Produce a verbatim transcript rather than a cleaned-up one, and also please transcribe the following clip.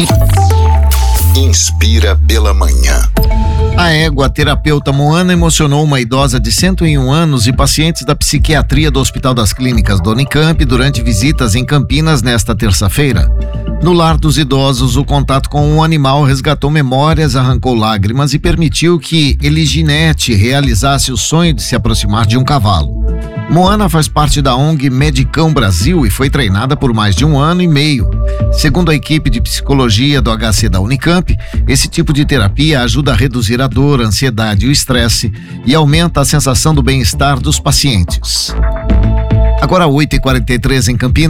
Inspira pela manhã. A égua terapeuta Moana emocionou uma idosa de cento e um anos e pacientes da psiquiatria do Hospital das Clínicas do Unicamp durante visitas em Campinas nesta terça-feira. No lar dos idosos, o contato com o animal resgatou memórias, arrancou lágrimas e permitiu que Eliginete realizasse o sonho de se aproximar de um cavalo. Moana faz parte da O N G Medicão Brasil e foi treinada por mais de um ano e meio. Segundo a equipe de psicologia do H C da Unicamp, esse tipo de terapia ajuda a reduzir a dor, a ansiedade e o estresse e aumenta a sensação do bem-estar dos pacientes. Agora oito e quarenta e três em Campinas.